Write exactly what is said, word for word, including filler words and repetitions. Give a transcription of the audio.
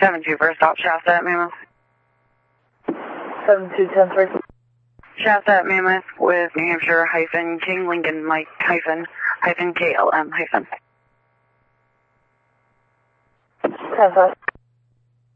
seven two for stop Shasta at Mammoth. seven two ten three. Shasta at Mammoth with New Hampshire hyphen King Lincoln Mike hyphen hyphen K L M hyphen. ten five.